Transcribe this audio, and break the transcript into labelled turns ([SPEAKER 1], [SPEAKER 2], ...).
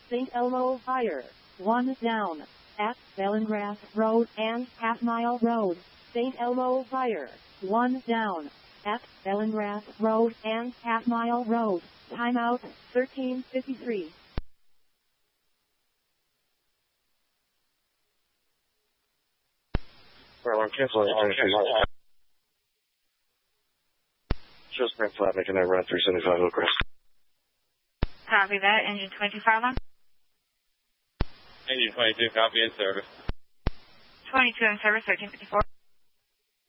[SPEAKER 1] St. Elmo Fire. 1 down. At Bellingrass Road and Half Mile Road. St. Elmo Fire. 1 down. At Bellingrass Road and Half Mile Road. Timeout 13:53.
[SPEAKER 2] Well, I'm canceling on just Brent Flat making that run 375 Hillcrest.
[SPEAKER 3] Copy that. Engine 25 on.
[SPEAKER 4] Engine 22, copy in service.
[SPEAKER 3] 22 in service, 1354.